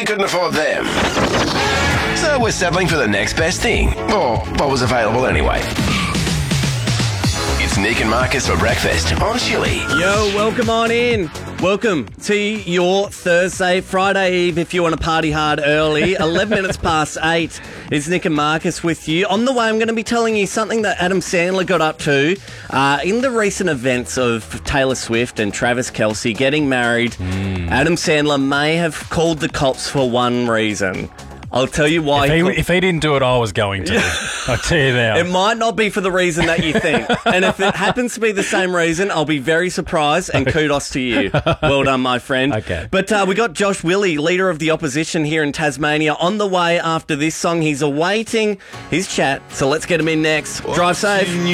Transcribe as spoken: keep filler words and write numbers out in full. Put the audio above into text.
we couldn't afford them. So we're settling for the next best thing, or what was available anyway. It's Nick and Marcus for breakfast on Chili. Yo, welcome on in. Welcome to your Thursday, Friday Eve if you want to party hard early. eleven minutes past eight is Nick and Marcus with you. On the way, I'm going to be telling you something that Adam Sandler got up to uh, in the recent events of Taylor Swift and Travis Kelce getting married. Mm. Adam Sandler may have called the cops for one reason. I'll tell you why. If he, if he didn't do it, I was going to. I'll tell you now. It might not be for the reason that you think. And if it happens to be the same reason, I'll be very surprised and kudos to you. Well done, my friend. Okay. But uh, we got Josh Willie, leader of the opposition here in Tasmania, on the way after this song. He's awaiting his chat, so let's get him in next. Drive safe.